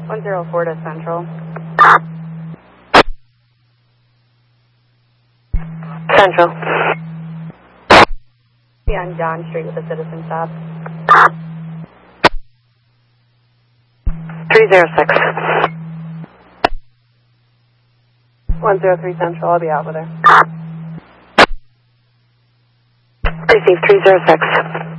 104 to Central. Central. Be on John Street with a citizen stop. 306. 103 Central, I'll be out with her. Receive 306.